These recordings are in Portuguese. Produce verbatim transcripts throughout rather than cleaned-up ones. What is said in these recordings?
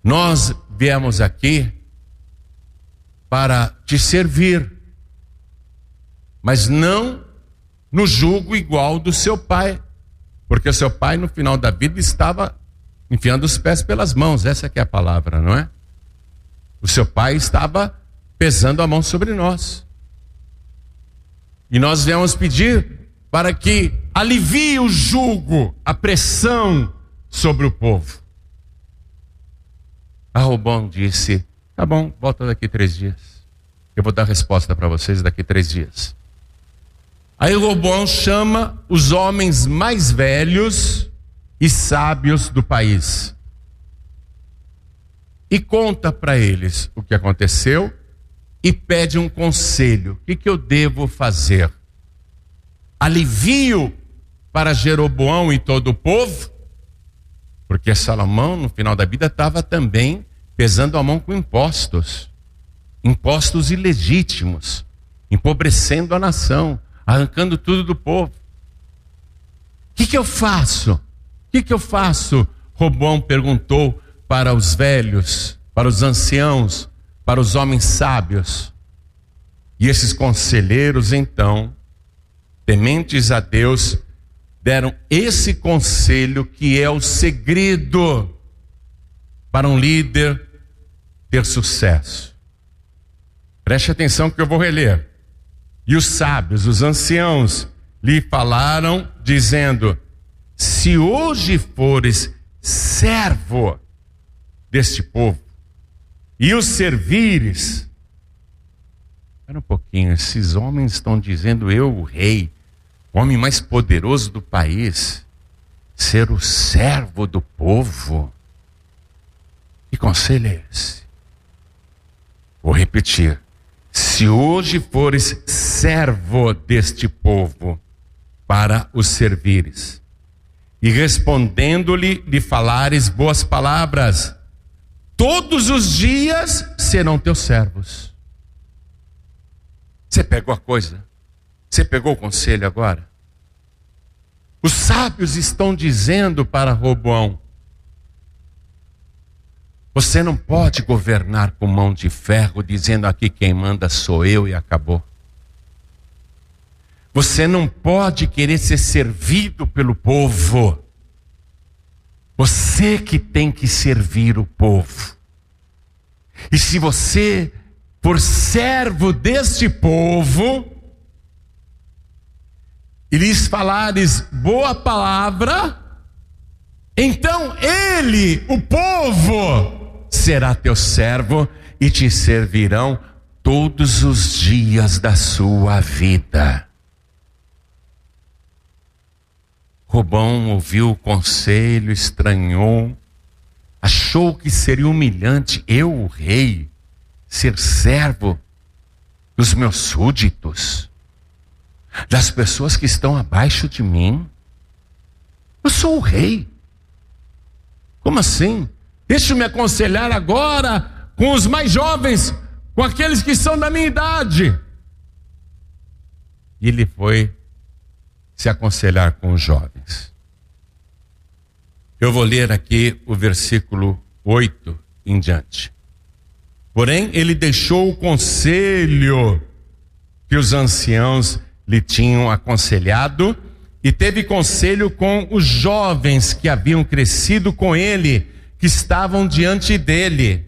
nós viemos aqui para te servir, mas não no jugo igual do seu pai, porque o seu pai no final da vida estava enfiando os pés pelas mãos, essa que é a palavra, não é? O seu pai estava pesando a mão sobre nós. E nós viemos pedir para que alivie o jugo, a pressão sobre o povo. A Robão disse: tá bom, volta daqui três dias. Eu vou dar resposta para vocês daqui três dias. Aí Robão chama os homens mais velhos e sábios do país e conta para eles o que aconteceu e pede um conselho. O que, que eu devo fazer? Alivio para Jeroboão e todo o povo? Porque Salomão, no final da vida, estava também pesando a mão com impostos. Impostos ilegítimos, empobrecendo a nação, arrancando tudo do povo. O que, que eu faço? O que, que eu faço? Robão perguntou para os velhos, para os anciãos, para os homens sábios. E esses conselheiros, então, tementes a Deus, deram esse conselho que é o segredo para um líder ter sucesso. Preste atenção que eu vou reler. E os sábios, os anciãos, lhe falaram, dizendo: se hoje fores servo deste povo, e os servires. Espera um pouquinho, esses homens estão dizendo: eu, o rei, o homem mais poderoso do país, ser o servo do povo? Que conselho é esse? Vou repetir: se hoje fores servo deste povo, para os servires, e respondendo-lhe, lhe falares boas palavras, todos os dias serão teus servos. Você pegou a coisa? Você pegou o conselho agora? Os sábios estão dizendo para Roboão: você não pode governar com mão de ferro, dizendo aqui quem manda sou eu e acabou. Você não pode querer ser servido pelo povo. Você que tem que servir o povo. E se você for servo deste povo, e lhes falares boa palavra, então ele, o povo, será teu servo e te servirão todos os dias da sua vida. Robão ouviu o conselho, estranhou, achou que seria humilhante eu, o rei, ser servo dos meus súditos, das pessoas que estão abaixo de mim. Eu sou o rei. Como assim? Deixa eu me aconselhar agora com os mais jovens, com aqueles que são da minha idade. E ele foi se aconselhar com os jovens. Eu vou ler aqui o versículo oito em diante. Porém, ele deixou o conselho que os anciãos lhe tinham aconselhado e teve conselho com os jovens que haviam crescido com ele, que estavam diante dele.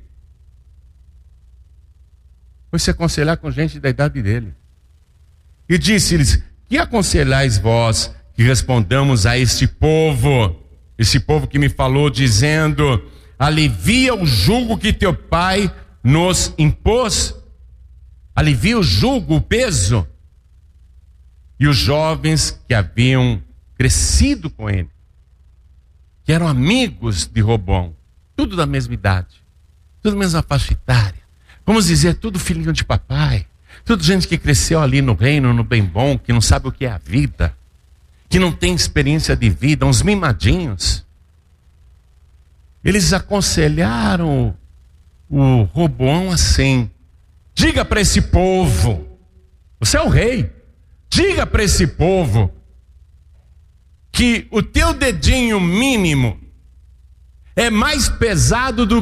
Foi se aconselhar com gente da idade dele. E disse-lhes: que aconselhais vós que respondamos a este povo? Esse povo que me falou dizendo: alivia o jugo que teu pai nos impôs. Alivia o jugo, o peso. E os jovens que haviam crescido com ele, que eram amigos de Robão, tudo da mesma idade, tudo da mesma faixa etária, vamos dizer, tudo filhinho de papai, tudo gente que cresceu ali no reino, no bem bom, que não sabe o que é a vida, que não tem experiência de vida, uns mimadinhos. Eles aconselharam o Roboão assim: diga para esse povo, você é o rei, diga para esse povo que o teu dedinho mínimo é mais pesado do